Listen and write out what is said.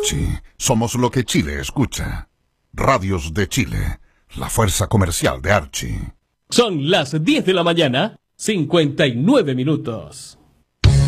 Archie, somos lo que Chile escucha. Radios de Chile, la fuerza comercial de Archie. Son las 10 de la mañana, 59 minutos.